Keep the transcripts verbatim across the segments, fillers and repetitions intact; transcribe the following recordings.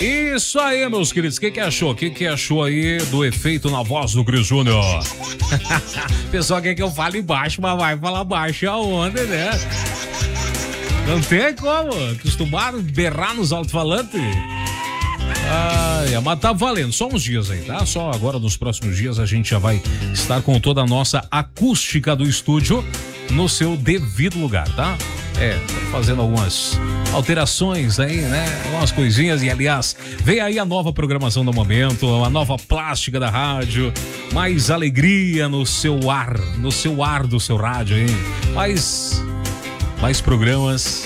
Isso aí, meus queridos. O que que achou? O que que achou aí do efeito na voz do Cris Júnior? O pessoal quer que eu fale baixo, mas vai falar baixo aonde, né? Não tem como. Acostumaram a berrar nos alto-falantes. Ah, mas tá valendo, só uns dias aí, tá? Só agora nos próximos dias a gente já vai estar com toda a nossa acústica do estúdio no seu devido lugar, tá? É, fazendo algumas alterações aí, né? Algumas coisinhas e, aliás, vem aí a nova programação do momento, a nova plástica da rádio, mais alegria no seu ar, no seu ar do seu rádio, hein? Mais, mais programas.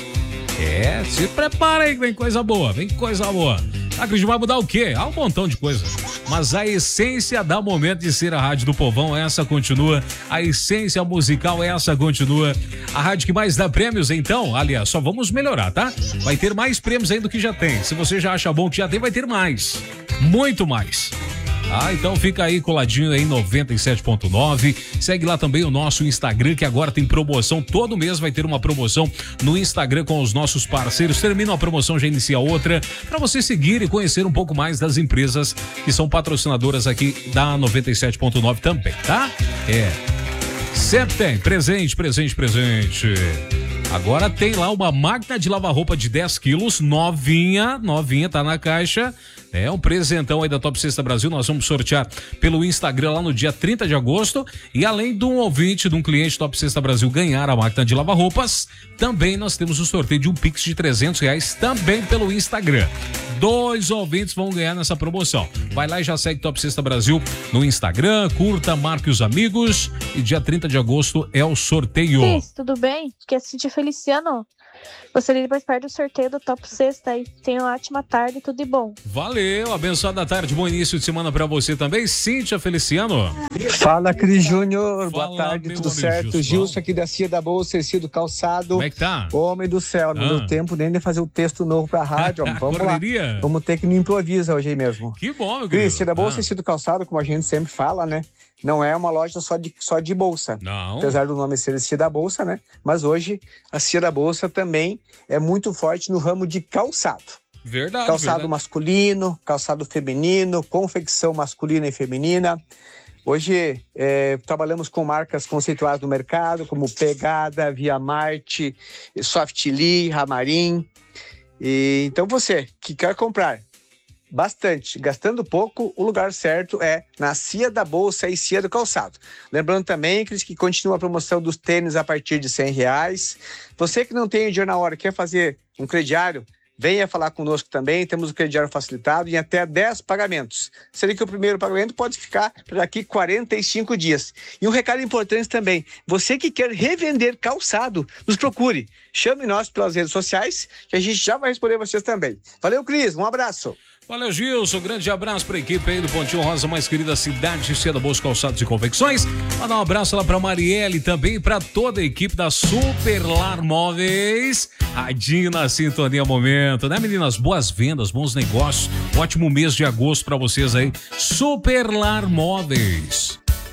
É, se prepara aí que vem coisa boa, vem coisa boa. Acredito, vai mudar o quê? Há um montão de coisa. Mas a essência da momento de ser a Rádio do Povão, essa continua. A essência musical, essa continua. A rádio que mais dá prêmios, então, aliás, só vamos melhorar, tá? Vai ter mais prêmios ainda do que já tem. Se você já acha bom que já tem, vai ter mais. Muito mais. Ah, então fica aí coladinho aí, noventa e sete ponto nove. Segue lá também o nosso Instagram, que agora tem promoção. Todo mês vai ter uma promoção no Instagram com os nossos parceiros. Termina uma promoção, já inicia outra, para você seguir e conhecer um pouco mais das empresas que são patrocinadoras aqui da noventa e sete ponto nove também, tá? É. Sempre tem. Presente, presente, presente. Agora tem lá uma máquina de lavar roupa de dez quilos, novinha, novinha, tá na caixa. É um presentão aí da Top Cesta Brasil. Nós vamos sortear pelo Instagram lá no dia trinta de agosto. E além de um ouvinte, de um cliente Top Cesta Brasil ganhar a máquina de lavar roupas, também nós temos o sorteio de um Pix de trezentos reais também pelo Instagram. Dois ouvintes vão ganhar nessa promoção. Vai lá e já segue Top Cesta Brasil no Instagram, curta, marque os amigos. E dia trinta de agosto é o sorteio. Cris, tudo bem? Aqui é Cintia Feliciano. Gostaria de participar do sorteio do Top Sexta aí. Tenha uma ótima tarde, tudo de bom. Valeu, abençoada tarde, bom início de semana pra você também, Cíntia Feliciano. Fala, Cris Júnior, Fala, boa tarde, tudo amigo certo? Gilson. Gilson aqui da Cia da Bolsa, Tecido Calçado. Como é que tá? Homem do céu, não Ah. deu tempo nem de fazer o texto novo pra rádio. Ó. Vamos lá, Correria? vamos ter que no improvisa hoje aí mesmo. Que bom, meu Cris, querido. Cia da Bolsa, Ah. Tecido Calçado, como a gente sempre fala, né? Não é uma loja só de, só de bolsa. Não. Apesar do nome ser Cia da Bolsa, né? Mas hoje a Cia da Bolsa também é muito forte no ramo de calçado. Verdade. Calçado verdade. masculino, calçado feminino, confecção masculina e feminina. Hoje é, trabalhamos com marcas conceituadas no mercado, como Pegada, Via Marte, Softly, Ramarim. E, então você que quer comprar bastante, gastando pouco, o lugar certo é na Cia da Bolsa e Cia do Calçado. Lembrando também, Cris, que continua a promoção dos tênis a partir de cem reais. Você que não tem o dinheiro na hora, quer fazer um crediário, venha falar conosco também, temos o crediário facilitado em até dez pagamentos. Sendo que o primeiro pagamento pode ficar por aqui quarenta e cinco dias. E um recado importante também, você que quer revender calçado, nos procure. Chame nós pelas redes sociais, que a gente já vai responder vocês também. Valeu, Cris, um abraço. Valeu, Gilson. Grande abraço pra equipe aí do Pontinho Rosa, mais querida cidade de Cia da Bolsa, Calçados e Confecções. Mandar um abraço lá pra Marielle também, pra toda a equipe da Superlar Móveis. Radinho na sintonia momento, né, meninas? Boas vendas, bons negócios. Ótimo mês de agosto pra vocês aí. Superlar Móveis.